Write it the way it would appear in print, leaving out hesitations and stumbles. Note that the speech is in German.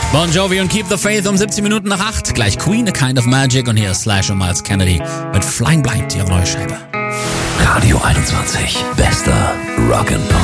Bon Jovi und Keep the Faith um 17 Minuten nach 8. Gleich Queen, A Kind of Magic und hier ist Slash und Miles Kennedy mit Flying Blind, ihre neue Scheibe. Radio 21, bester Rock'n'Pop.